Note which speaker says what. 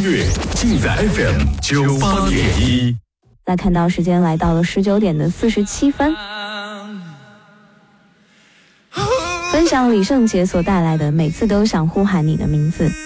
Speaker 1: 乐尽在 FM 98.1。
Speaker 2: 来看到时间来到了19点的47分，分享李圣杰所带来的《每次都想呼喊你的名字》。